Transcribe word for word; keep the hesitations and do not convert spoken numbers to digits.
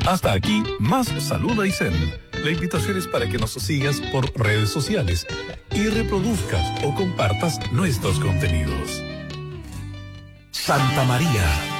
Hasta aquí, Más Salud Aysén. La invitación es para que nos sigas por redes sociales y reproduzcas o compartas nuestros contenidos. Santa María,